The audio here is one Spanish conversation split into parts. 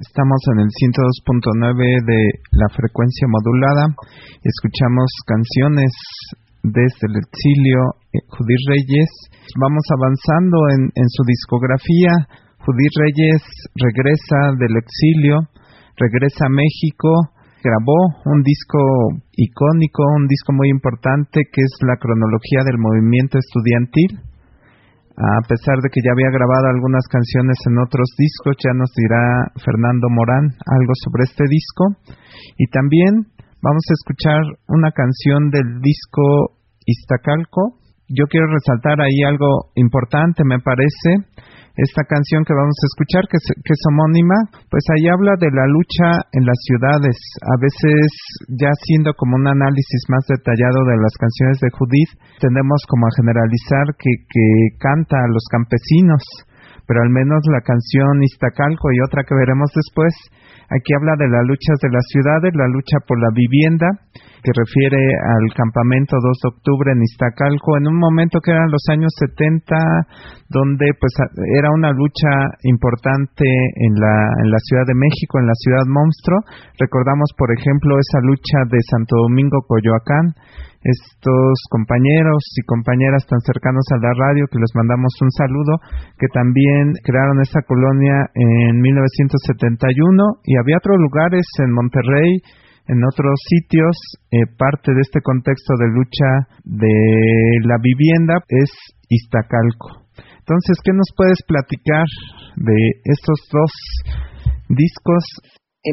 Estamos en el 102.9 de la frecuencia modulada. Escuchamos canciones desde el exilio. Judith Reyes. Vamos avanzando en su discografía. Judith Reyes regresa del exilio, regresa a México, grabó un disco icónico, un disco muy importante que es la cronología del movimiento estudiantil. A pesar de que ya había grabado algunas canciones en otros discos, ya nos dirá Fernando Morán algo sobre este disco. Y también vamos a escuchar una canción del disco Iztacalco. Yo quiero resaltar ahí algo importante, me parece. Esta canción que vamos a escuchar, que es homónima, pues ahí habla de la lucha en las ciudades, a veces ya siendo como un análisis más detallado de las canciones de Judith, tendemos como a generalizar que canta a los campesinos, pero al menos la canción Iztacalco y otra que veremos después, aquí habla de las luchas de las ciudades, la lucha por la vivienda, que refiere al campamento 2 de octubre en Iztacalco, en un momento que eran los años 70, donde pues era una lucha importante en la Ciudad de México, en la ciudad monstruo. Recordamos, por ejemplo, esa lucha de Santo Domingo, Coyoacán, estos compañeros y compañeras tan cercanos a la radio, que les mandamos un saludo, que también crearon esta colonia en 1971, y había otros lugares en Monterrey, en otros sitios. Parte de este contexto de lucha de la vivienda es Iztacalco. Entonces, ¿qué nos puedes platicar de estos dos discos? En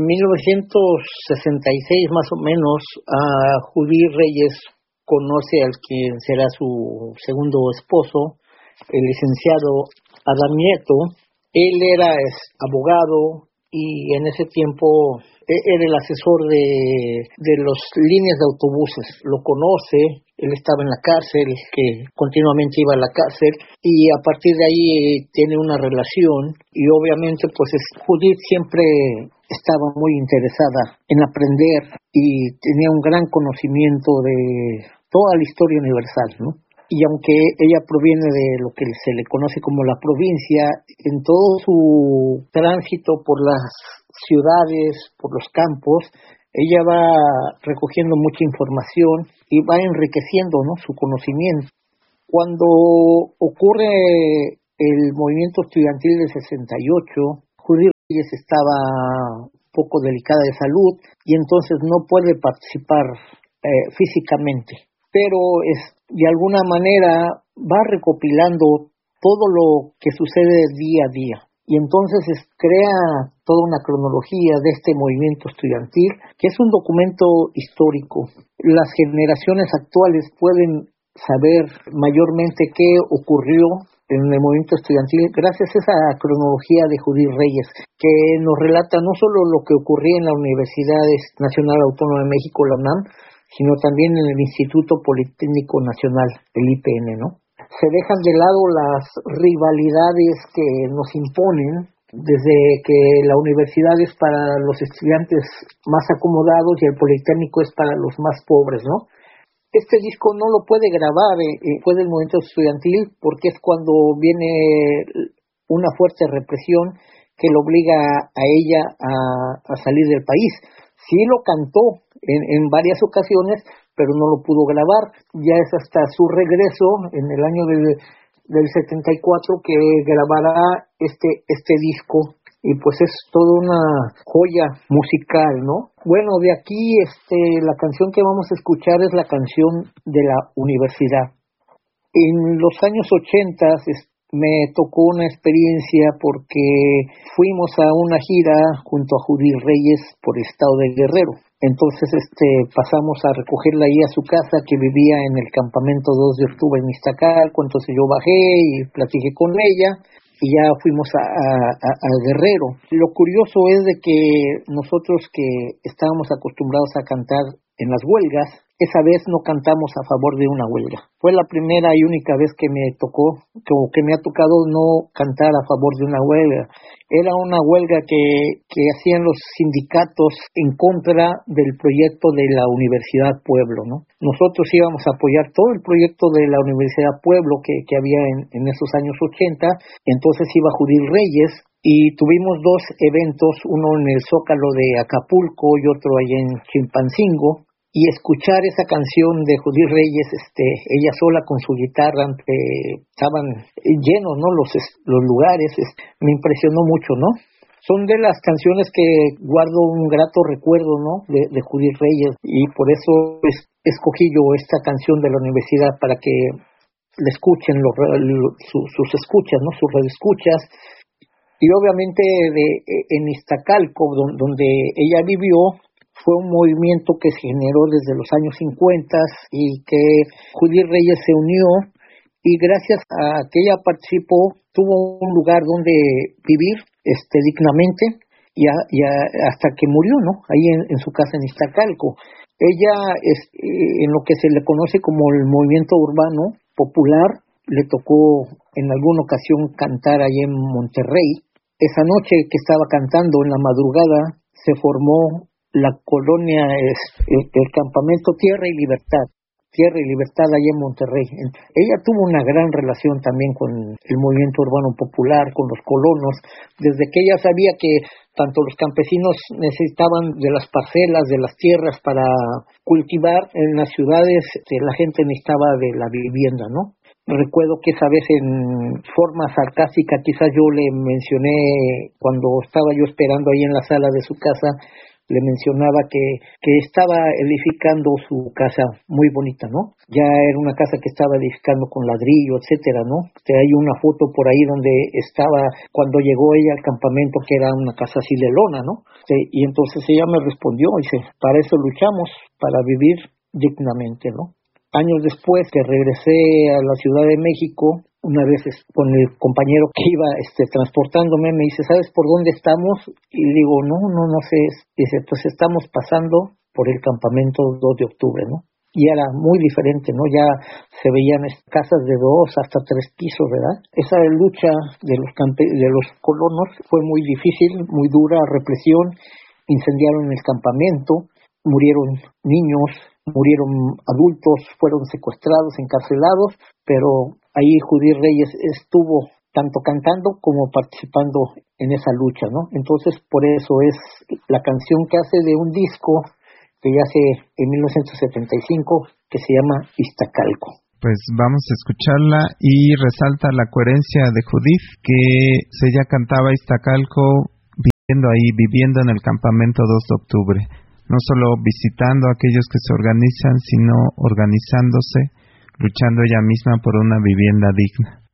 1966, más o menos, Judith Reyes conoce al quien será su segundo esposo, el licenciado Adán Nieto. Él era abogado y en ese tiempo era el asesor de las líneas de autobuses. Lo conoce, él estaba en la cárcel, que continuamente iba a la cárcel, y a partir de ahí tiene una relación, y obviamente pues Judith siempre estaba muy interesada en aprender y tenía un gran conocimiento de toda la historia universal, ¿no? Y aunque ella proviene de lo que se le conoce como la provincia, en todo su tránsito por las ciudades, por los campos, ella va recogiendo mucha información y va enriqueciendo, ¿no?, su conocimiento. Cuando ocurre el movimiento estudiantil del 68, Judith Reyes estaba un poco delicada de salud y entonces no puede participar físicamente, pero de alguna manera va recopilando todo lo que sucede día a día. Y entonces crea toda una cronología de este movimiento estudiantil, que es un documento histórico. Las generaciones actuales pueden saber mayormente qué ocurrió en el movimiento estudiantil gracias a esa cronología de Judith Reyes, que nos relata no solo lo que ocurría en la Universidad Nacional Autónoma de México, la UNAM, sino también en el Instituto Politécnico Nacional, el IPN, ¿no? Se dejan de lado las rivalidades que nos imponen, desde que la universidad es para los estudiantes más acomodados y el Politécnico es para los más pobres, ¿no? Este disco no lo puede grabar después del movimiento estudiantil, porque es cuando viene una fuerte represión que lo obliga a ella a salir del país. Sí lo cantó en varias ocasiones, pero no lo pudo grabar. Ya es hasta su regreso en el año del 74 que grabará este disco, y pues es toda una joya musical, ¿no? Bueno, de aquí la canción que vamos a escuchar es la canción de la universidad. En los años 80 me tocó una experiencia porque fuimos a una gira junto a Judith Reyes por el estado de Guerrero. Entonces pasamos a recogerla ahí a su casa, que vivía en el campamento 2 de octubre en Iztacalco. Entonces yo bajé y platiqué con ella y ya fuimos a Guerrero. Lo curioso es de que nosotros, que estábamos acostumbrados a cantar en las huelgas, esa vez no cantamos a favor de una huelga. Fue la primera y única vez que me tocó, que me ha tocado no cantar a favor de una huelga. Era una huelga que hacían los sindicatos en contra del proyecto de la Universidad Pueblo, ¿no? Nosotros íbamos a apoyar todo el proyecto de la Universidad Pueblo que había en esos años 80, entonces iba Judith Reyes y tuvimos dos eventos, uno en el Zócalo de Acapulco y otro allá en Chilpancingo, y escuchar esa canción de Judith Reyes, ella sola con su guitarra, estaban llenos, ¿no? Los lugares, me impresionó mucho, ¿no? Son de las canciones que guardo un grato recuerdo, ¿no? De Judith Reyes, y por eso escogí yo esta canción de la universidad para que la escuchen sus escuchas, ¿no? Sus radioescuchas. Y obviamente en Iztacalco, donde ella vivió, fue un movimiento que se generó desde los años 50 y que Judith Reyes se unió, y gracias a que ella participó tuvo un lugar donde vivir dignamente y hasta que murió, ¿no? Ahí en su casa en Iztacalco. Ella en lo que se le conoce como el movimiento urbano popular, le tocó en alguna ocasión cantar allá en Monterrey. Esa noche que estaba cantando en la madrugada se formó la colonia, el campamento Tierra y Libertad allá en Monterrey. Ella tuvo una gran relación también con el movimiento urbano popular, con los colonos, desde que ella sabía que tanto los campesinos necesitaban de las parcelas, de las tierras para cultivar. En las ciudades la gente necesitaba de la vivienda, ¿no? Recuerdo que esa vez en forma sarcástica quizás yo le mencioné, cuando estaba yo esperando ahí en la sala de su casa, le mencionaba que estaba edificando su casa muy bonita, ¿no? Ya era una casa que estaba edificando con ladrillo, etcétera, ¿no? Hay una foto por ahí donde estaba cuando llegó ella al campamento, que era una casa así de lona, ¿no? Y entonces ella me respondió, dice, para eso luchamos, para vivir dignamente, ¿no? Años después que regresé a la Ciudad de México, una vez con el compañero que iba transportándome, me dice, ¿sabes por dónde estamos? Y digo, no sé. Dice, pues estamos pasando por el campamento 2 de octubre, ¿no? Y era muy diferente, ¿no? Ya se veían casas de 2 hasta 3 pisos, ¿verdad? Esa lucha de los colonos fue muy difícil, muy dura, represión. Incendiaron el campamento, murieron niños, murieron adultos, fueron secuestrados, encarcelados, pero ahí Judith Reyes estuvo tanto cantando como participando en esa lucha, ¿no? Entonces, por eso es la canción que hace de un disco que ya hace en 1975, que se llama Iztacalco. Pues vamos a escucharla, y resalta la coherencia de Judith, que ella cantaba Iztacalco viviendo en el campamento 2 de octubre. No solo visitando a aquellos que se organizan, sino organizándose, luchando ella misma por una vivienda digna.